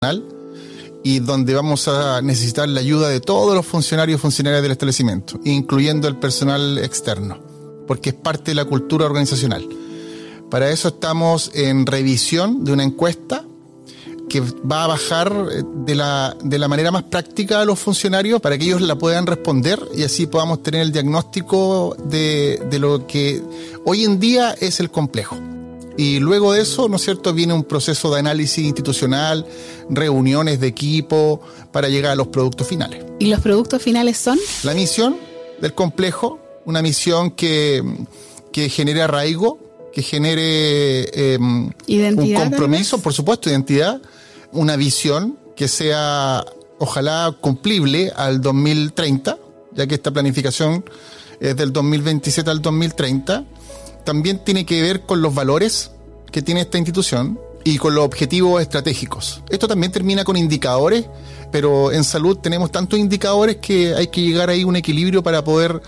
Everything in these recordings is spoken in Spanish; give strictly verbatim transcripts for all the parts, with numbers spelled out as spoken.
y donde vamos a necesitar la ayuda de todos los funcionarios y funcionarias del establecimiento, incluyendo el personal externo, porque es parte de la cultura organizacional. Para eso estamos en revisión de una encuesta que va a bajar de la, de la manera más práctica a los funcionarios para que ellos la puedan responder y así podamos tener el diagnóstico de, de lo que hoy en día es el complejo. Y luego de eso, ¿no es cierto?, viene un proceso de análisis institucional, reuniones de equipo para llegar a los productos finales. ¿Y los productos finales son? La misión del complejo, una misión que, que genere arraigo, que genere eh, un compromiso, por supuesto, identidad, una visión que sea, ojalá, cumplible al dos mil treinta, ya que esta planificación es del dos mil veintisiete al dos mil treinta. También tiene que ver con los valores que tiene esta institución y con los objetivos estratégicos. Esto también termina con indicadores, pero en salud tenemos tantos indicadores que hay que llegar ahí a un equilibrio para poder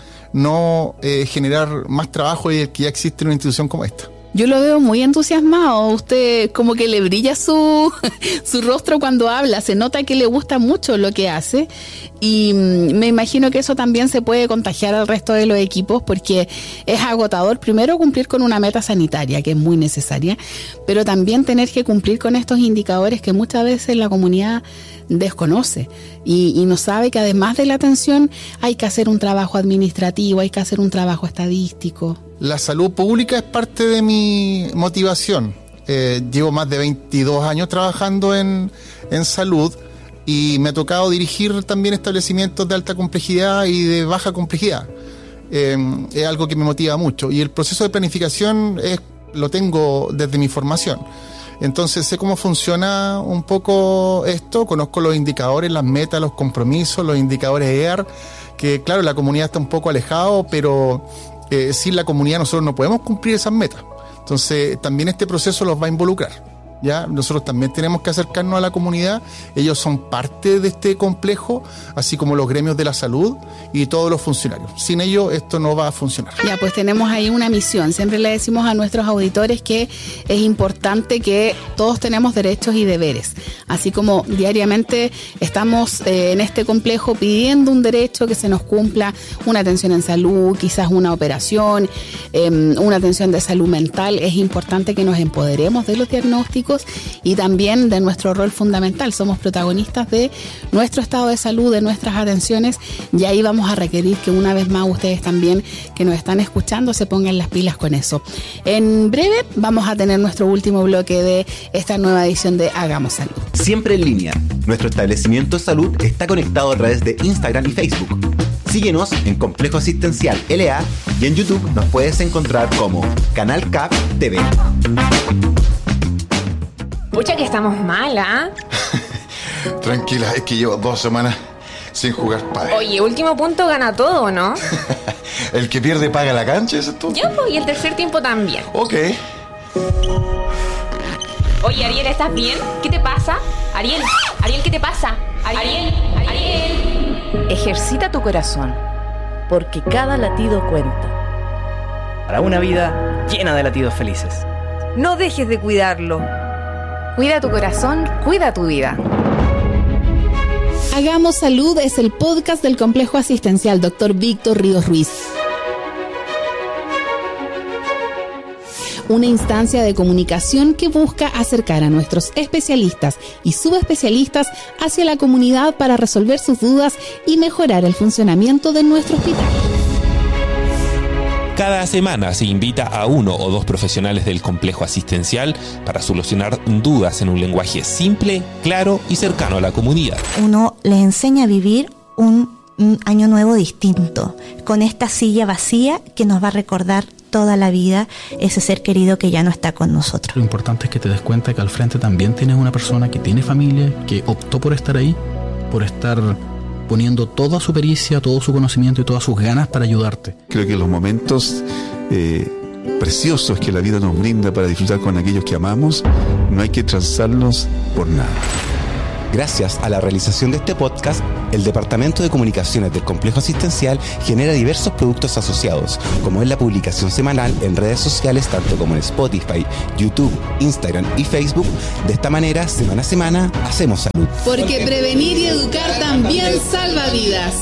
no eh, generar más trabajo del que ya existe en una institución como esta. Yo lo veo muy entusiasmado. Usted como que le brilla su, su rostro cuando habla. Se nota que le gusta mucho lo que hace. Y me imagino que eso también se puede contagiar al resto de los equipos porque es agotador primero cumplir con una meta sanitaria que es muy necesaria, pero también tener que cumplir con estos indicadores que muchas veces la comunidad desconoce y, y no sabe que además de la atención hay que hacer un trabajo administrativo, hay que hacer un trabajo estadístico. La salud pública es parte de mi motivación. Eh, llevo más de veintidós años trabajando en, en salud y me ha tocado dirigir también establecimientos de alta complejidad y de baja complejidad. Eh, es algo que me motiva mucho y el proceso de planificación es, lo tengo desde mi formación. Entonces sé cómo funciona un poco esto, conozco los indicadores, las metas, los compromisos, los indicadores E A R, que claro, la comunidad está un poco alejado, pero eh, sin la comunidad nosotros no podemos cumplir esas metas. Entonces también este proceso los va a involucrar. ¿Ya? Nosotros también tenemos que acercarnos a la comunidad, ellos son parte de este complejo, así como los gremios de la salud y todos los funcionarios. Sin ellos esto no va a funcionar. Ya, pues tenemos ahí una misión. Siempre le decimos a nuestros auditores que es importante que todos tenemos derechos y deberes. Así como diariamente estamos eh, en este complejo pidiendo un derecho que se nos cumpla, una atención en salud, quizás una operación, eh, una atención de salud mental. Es importante que nos empoderemos de los diagnósticos y también de nuestro rol fundamental. Somos protagonistas de nuestro estado de salud, de nuestras atenciones, y ahí vamos a requerir que una vez más ustedes también que nos están escuchando se pongan las pilas con eso. En breve vamos a tener nuestro último bloque de esta nueva edición de Hagamos Salud. Siempre en línea. Nuestro establecimiento de salud está conectado a través de Instagram y Facebook. Síguenos en Complejo Asistencial L A y en YouTube nos puedes encontrar como Canal C A P T V. Pucha que estamos mal, ¿ah? ¿eh? Tranquila, es que llevo dos semanas sin jugar pádel. Oye, último punto gana todo, ¿no? El que pierde paga la cancha, ¿eso es todo? Ya, pues, y el tercer tiempo también. Ok. Oye, Ariel, ¿estás bien? ¿Qué te pasa? Ariel, Ariel, ¿qué te pasa? Ariel, Ariel, Ariel. Ejercita tu corazón, porque cada latido cuenta. Para una vida llena de latidos felices. No dejes de cuidarlo. Cuida tu corazón, cuida tu vida. Hagamos Salud es el podcast del Complejo Asistencial doctor Víctor Ríos Ruiz. Una instancia de comunicación que busca acercar a nuestros especialistas y subespecialistas hacia la comunidad para resolver sus dudas y mejorar el funcionamiento de nuestro hospital. Cada semana se invita a uno o dos profesionales del complejo asistencial para solucionar dudas en un lenguaje simple, claro y cercano a la comunidad. Uno les enseña a vivir un, un año nuevo distinto, con esta silla vacía que nos va a recordar toda la vida ese ser querido que ya no está con nosotros. Lo importante es que te des cuenta que al frente también tienes una persona que tiene familia, que optó por estar ahí, por estar poniendo toda su pericia, todo su conocimiento y todas sus ganas para ayudarte. Creo que los momentos eh, preciosos que la vida nos brinda para disfrutar con aquellos que amamos, no hay que transarlos por nada. Gracias a la realización de este podcast, el Departamento de Comunicaciones del Complejo Asistencial genera diversos productos asociados, como es la publicación semanal en redes sociales, tanto como en Spotify, YouTube, Instagram y Facebook. De esta manera, semana a semana, hacemos salud. Porque prevenir y educar también salva vidas.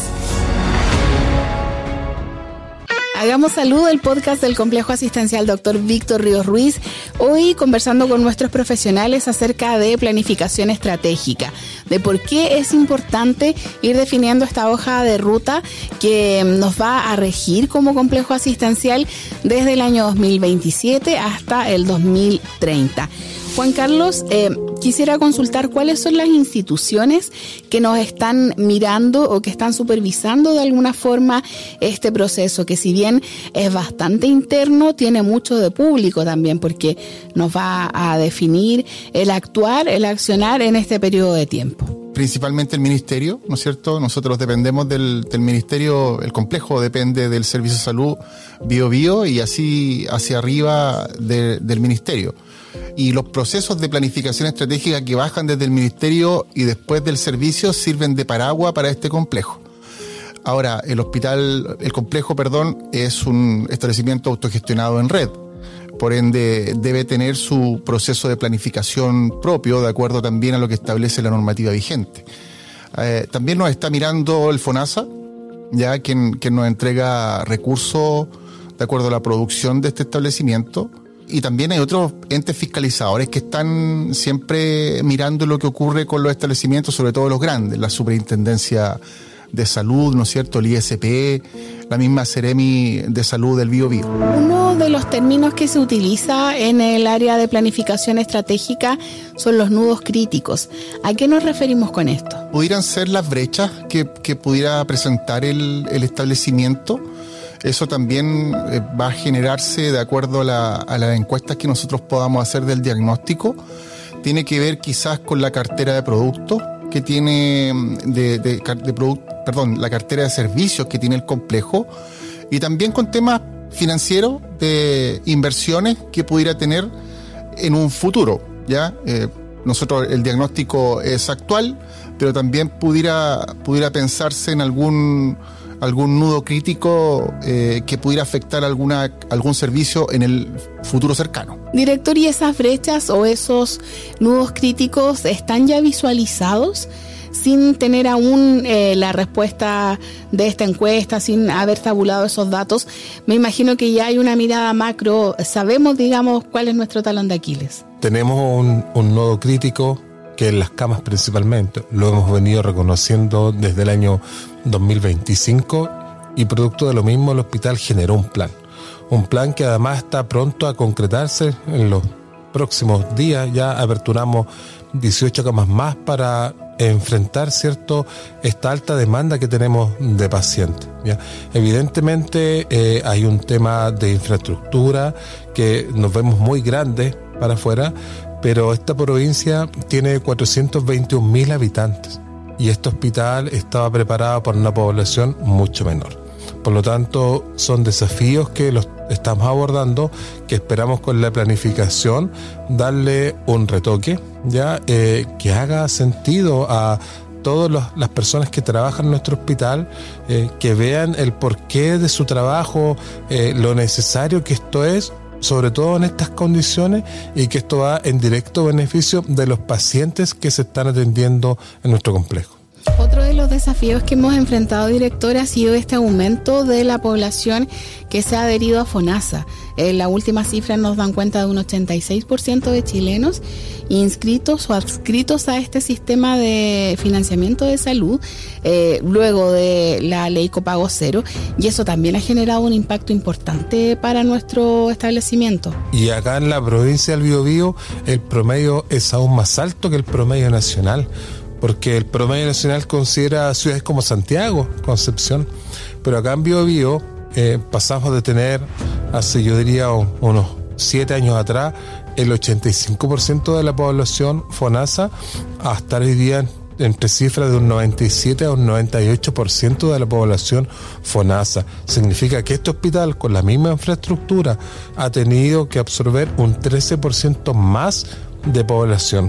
Hagamos Salud, el podcast del Complejo Asistencial Doctor Víctor Ríos Ruiz. Hoy conversando con nuestros profesionales acerca de planificación estratégica, de por qué es importante ir definiendo esta hoja de ruta que nos va a regir como complejo asistencial desde el año dos mil veintisiete hasta el dos mil treinta. Juan Carlos, eh, quisiera consultar cuáles son las instituciones que nos están mirando o que están supervisando de alguna forma este proceso, que si bien es bastante interno, tiene mucho de público también, porque nos va a definir el actuar, el accionar en este periodo de tiempo. Principalmente el ministerio, ¿no es cierto? Nosotros dependemos del, del ministerio, el complejo depende del Servicio de Salud Bio Bio y así hacia arriba de, del ministerio. Y los procesos de planificación estratégica que bajan desde el ministerio y después del servicio sirven de paraguas para este complejo. Ahora, el hospital, el complejo, perdón, es un establecimiento autogestionado en red. Por ende, debe tener su proceso de planificación propio, de acuerdo también a lo que establece la normativa vigente. Eh, también nos está mirando el FONASA, ya quien, quien nos entrega recursos de acuerdo a la producción de este establecimiento. Y también hay otros entes fiscalizadores que están siempre mirando lo que ocurre con los establecimientos, sobre todo los grandes, la Superintendencia de Salud, ¿no es cierto?, el I S P, la misma Seremi de Salud del Bio Bio. Uno de los términos que se utiliza en el área de planificación estratégica son los nudos críticos. ¿A qué nos referimos con esto? Pudieran ser las brechas que, que pudiera presentar el, el establecimiento. Eso también va a generarse de acuerdo a, la, a las encuestas que nosotros podamos hacer del diagnóstico. Tiene que ver quizás con la cartera de productos que tiene, de, de, de product, perdón, la cartera de servicios que tiene el complejo, y también con temas financieros de inversiones que pudiera tener en un futuro, ¿ya? Eh, nosotros el diagnóstico es actual, pero también pudiera, pudiera pensarse en algún algún nudo crítico eh, que pudiera afectar alguna, algún servicio en el futuro cercano. Director, ¿y esas brechas o esos nudos críticos están ya visualizados sin tener aún eh, la respuesta de esta encuesta, sin haber tabulado esos datos? Me imagino que ya hay una mirada macro, sabemos, digamos, cuál es nuestro talón de Aquiles. Tenemos un, un nodo crítico que en las camas principalmente, lo hemos venido reconociendo desde el año dos mil veinticinco, y producto de lo mismo el hospital generó un plan, un plan que además está pronto a concretarse en los próximos días. Ya aperturamos dieciocho camas más para enfrentar, ¿cierto?, esta alta demanda que tenemos de pacientes, ¿ya? Evidentemente eh, hay un tema de infraestructura que nos vemos muy grandes para afuera, pero esta provincia tiene cuatrocientos veintiún mil habitantes y este hospital estaba preparado para una población mucho menor. Por lo tanto, son desafíos que los estamos abordando, que esperamos con la planificación darle un retoque, ya eh, que haga sentido a todas las personas que trabajan en nuestro hospital, eh, que vean el porqué de su trabajo, eh, lo necesario que esto es, sobre todo en estas condiciones, y que esto va en directo beneficio de los pacientes que se están atendiendo en nuestro complejo. Otro de los desafíos que hemos enfrentado, director, ha sido este aumento de la población que se ha adherido a FONASA. Eh, las últimas cifras nos dan cuenta de un ochenta y seis por ciento de chilenos inscritos o adscritos a este sistema de financiamiento de salud, eh, luego de la ley Copago Cero, y eso también ha generado un impacto importante para nuestro establecimiento. Y acá en la provincia del Biobío el promedio es aún más alto que el promedio nacional, porque el promedio nacional considera ciudades como Santiago, Concepción, pero acá en Biobío eh, pasamos de tener, hace yo diría un, unos siete años atrás, el ochenta y cinco por ciento de la población FONASA, a estar hoy día entre cifras de un noventa y siete a un noventa y ocho por ciento de la población FONASA. Significa que este hospital, con la misma infraestructura, ha tenido que absorber un trece por ciento más de población.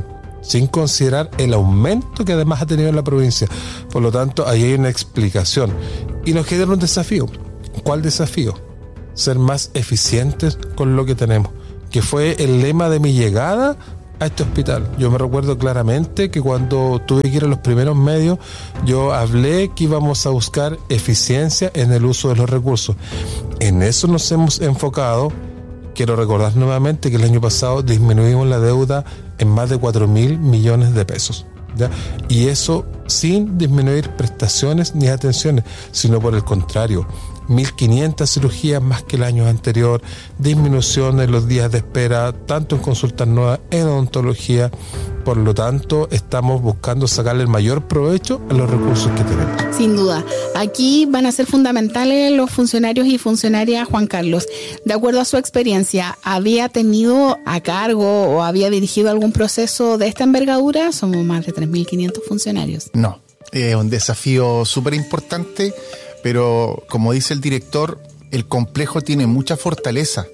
sin considerar el aumento que además ha tenido en la provincia. Por lo tanto, ahí hay una explicación. Y nos genera un desafío. ¿Cuál desafío? Ser más eficientes con lo que tenemos, que fue el lema de mi llegada a este hospital. Yo me recuerdo claramente que cuando tuve que ir a los primeros medios, yo hablé que íbamos a buscar eficiencia en el uso de los recursos. En eso nos hemos enfocado. Quiero recordar nuevamente que el año pasado disminuimos la deuda en más de cuatro mil millones de pesos, ¿ya? Y eso sin disminuir prestaciones ni atenciones, sino por el contrario, mil quinientas cirugías más que el año anterior, disminución en los días de espera, tanto en consultas nuevas, en odontología. Por lo tanto, estamos buscando sacarle el mayor provecho a los recursos que tenemos. Sin duda. Aquí van a ser fundamentales los funcionarios y funcionarias. Juan Carlos, de acuerdo a su experiencia, ¿había tenido a cargo o había dirigido algún proceso de esta envergadura? Somos más de tres mil quinientos funcionarios. No, es eh, un desafío súper importante, pero como dice el director, el complejo tiene mucha fortaleza.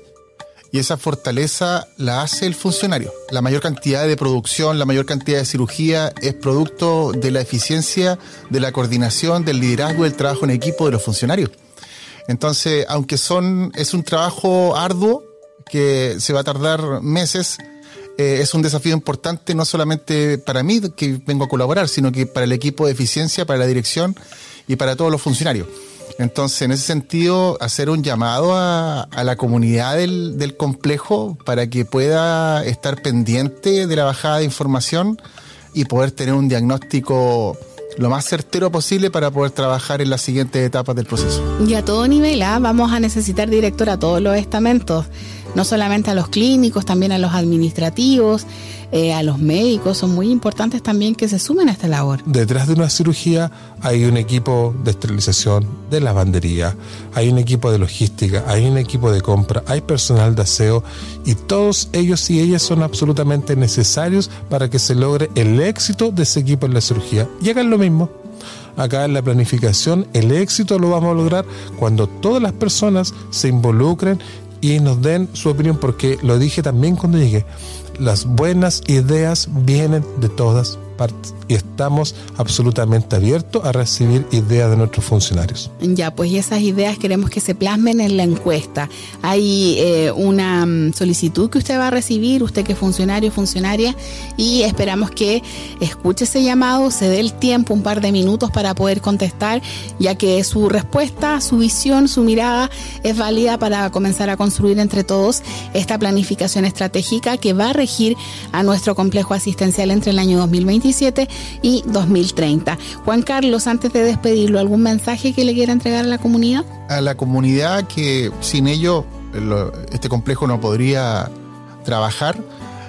Y esa fortaleza la hace el funcionario. La mayor cantidad de producción, la mayor cantidad de cirugía es producto de la eficiencia, de la coordinación, del liderazgo, del trabajo en equipo de los funcionarios. Entonces, aunque son es un trabajo arduo que se va a tardar meses, eh, es un desafío importante no solamente para mí, que vengo a colaborar, sino que para el equipo de eficiencia, para la dirección y para todos los funcionarios. Entonces, en ese sentido, hacer un llamado a, a la comunidad del, del complejo para que pueda estar pendiente de la bajada de información y poder tener un diagnóstico lo más certero posible para poder trabajar en las siguientes etapas del proceso. Y a todo nivel, ¿eh? Vamos a necesitar director a todos los estamentos, no solamente a los clínicos, también a los administrativos, eh, a los médicos. Son muy importantes también que se sumen a esta labor. Detrás de una cirugía hay un equipo de esterilización, de lavandería, hay un equipo de logística, hay un equipo de compra, hay personal de aseo, y todos ellos y ellas son absolutamente necesarios para que se logre el éxito de ese equipo en la cirugía. Y hagan lo mismo. Acá en la planificación, el éxito lo vamos a lograr cuando todas las personas se involucren y nos den su opinión, porque lo dije también cuando llegué, las buenas ideas vienen de todas partes y estamos absolutamente abiertos a recibir ideas de nuestros funcionarios. Ya, pues y esas ideas queremos que se plasmen en la encuesta. Hay eh, una solicitud que usted va a recibir, usted que es funcionario, funcionaria, y esperamos que escuche ese llamado, se dé el tiempo, un par de minutos para poder contestar, ya que su respuesta, su visión, su mirada es válida para comenzar a construir entre todos esta planificación estratégica que va a regir a nuestro complejo asistencial entre el año dos mil veintisiete y dos mil treinta. Juan Carlos, antes de despedirlo, ¿algún mensaje que le quiera entregar a la comunidad? A la comunidad que sin ello este complejo no podría trabajar,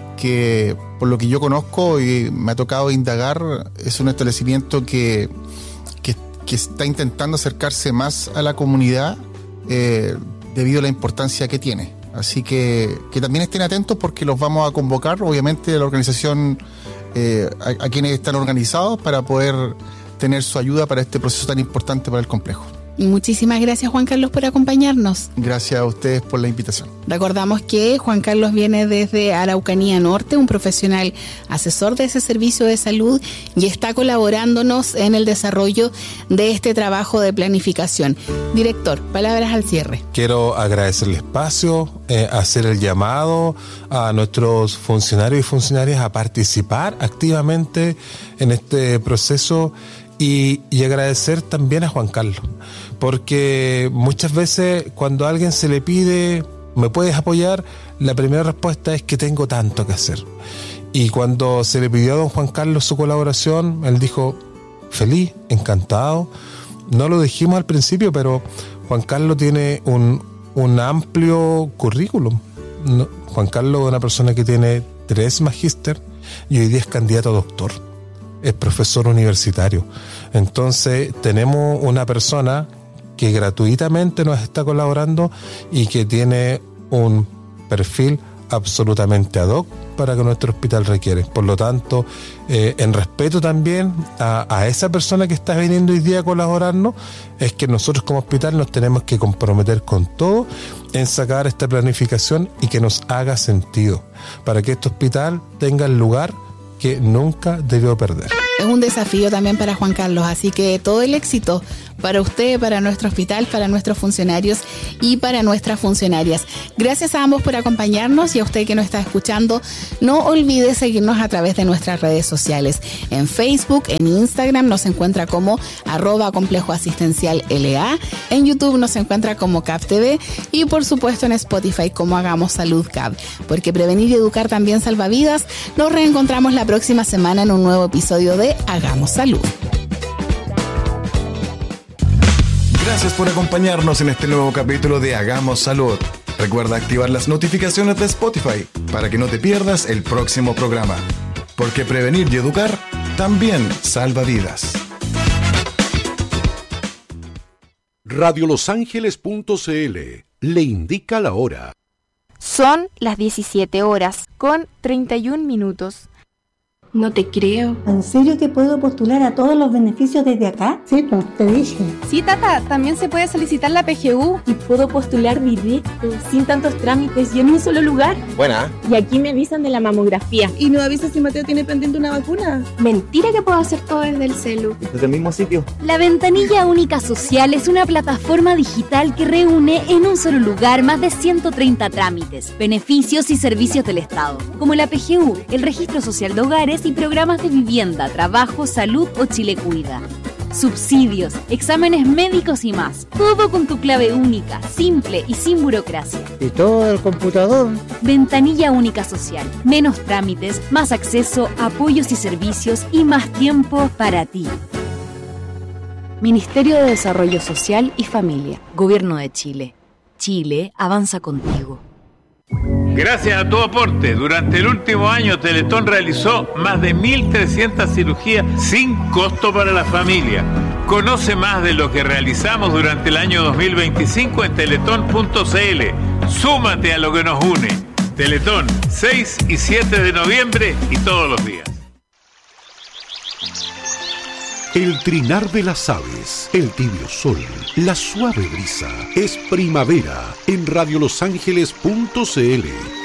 que por lo que yo conozco y me ha tocado indagar, es un establecimiento que, que, que está intentando acercarse más a la comunidad eh, debido a la importancia que tiene. Así que, que también estén atentos porque los vamos a convocar, obviamente, a la organización, eh, a, a quienes están organizados para poder tener su ayuda para este proceso tan importante para el complejo. Muchísimas gracias, Juan Carlos, por acompañarnos. Gracias a ustedes por la invitación. Recordamos que Juan Carlos viene desde Araucanía Norte, un profesional asesor de ese servicio de salud, y está colaborándonos en el desarrollo de este trabajo de planificación. Director, palabras al cierre. Quiero agradecer el espacio, eh, hacer el llamado a nuestros funcionarios y funcionarias a participar activamente en este proceso. Y, y agradecer también a Juan Carlos, porque muchas veces cuando a alguien se le pide, ¿me puedes apoyar?, la primera respuesta es que tengo tanto que hacer. Y cuando se le pidió a don Juan Carlos su colaboración, él dijo, feliz, encantado. No lo dijimos al principio, pero Juan Carlos tiene un, un amplio currículum. No, Juan Carlos es una persona que tiene tres magíster y hoy día es candidato a doctor. Es profesor universitario. Entonces tenemos una persona que gratuitamente nos está colaborando y que tiene un perfil absolutamente ad hoc para que nuestro hospital requiere. Por lo tanto, eh, en respeto también a, a esa persona que está viniendo hoy día a colaborarnos, es que nosotros como hospital nos tenemos que comprometer con todo en sacar esta planificación y que nos haga sentido, para que este hospital tenga el lugar que nunca debió perder. Es un desafío también para Juan Carlos, así que todo el éxito para usted, para nuestro hospital, para nuestros funcionarios y para nuestras funcionarias. Gracias a ambos por acompañarnos y a usted que nos está escuchando, no olvide seguirnos a través de nuestras redes sociales. En Facebook, en Instagram nos encuentra como arroba complejo asistencial L A, en YouTube nos encuentra como C A P T V y por supuesto en Spotify como Hagamos Salud C A P, porque prevenir y educar también salva vidas. Nos reencontramos la próxima semana en un nuevo episodio de Hagamos Salud. Gracias por acompañarnos en este nuevo capítulo de Hagamos Salud. Recuerda activar las notificaciones de Spotify para que no te pierdas el próximo programa. Porque prevenir y educar también salva vidas. radio los ángeles punto c l le indica la hora. Son las diecisiete horas con treinta y un minutos. No te creo. ¿En serio que puedo postular a todos los beneficios desde acá? Sí, pues te dije. Sí, Tata, también se puede solicitar la P G U. Y puedo postular directo, sin tantos trámites y en un solo lugar. Buena. Y aquí me avisan de la mamografía. ¿Y no avisas si Mateo tiene pendiente una vacuna? Mentira que puedo hacer todo desde el celu. Desde el mismo sitio. La Ventanilla Única Social es una plataforma digital que reúne en un solo lugar más de ciento treinta trámites, beneficios y servicios del Estado, como la P G U, el Registro Social de Hogares y programas de vivienda, trabajo, salud o Chile Cuida. Subsidios, exámenes médicos y más. Todo con tu clave única, simple y sin burocracia. ¿Y todo el computador? Ventanilla Única Social. Menos trámites, más acceso, apoyos y servicios y más tiempo para ti. Ministerio de Desarrollo Social y Familia. Gobierno de Chile. Chile avanza contigo. Gracias a tu aporte, durante el último año Teletón realizó más de mil trescientas cirugías sin costo para la familia. Conoce más de lo que realizamos durante el año dos mil veinticinco en teletón punto c l. Súmate a lo que nos une. Teletón, seis y siete de noviembre y todos los días. El trinar de las aves, el tibio sol, la suave brisa, es primavera en radio los ángeles punto c l.